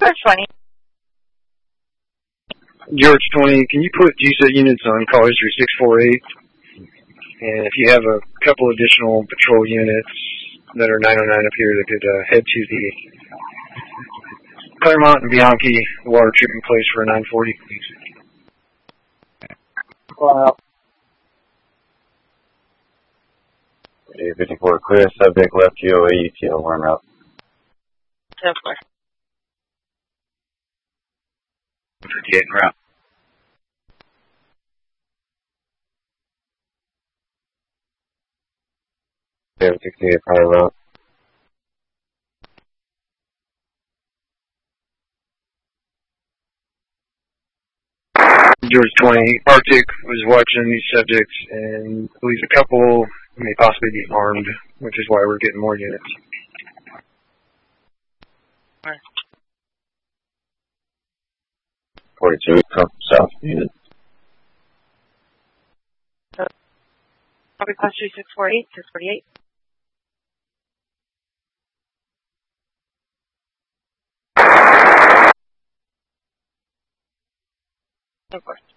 George 20. George 20, can you put GSET units on call history 648? And if you have a couple additional patrol units that are 909 up here that could head to the Claremont and Bianchi water treatment place for a 940. Wow. 54 clear, subject left GOA ETL, we're en route. 10-4. 58 en route. Okay, 68 prior route. George 20, Arctic was watching these subjects and believes a couple may possibly be armed, which is why we're getting more units. Right. 42, come south unit. Copy cluster 648, 648. Of course.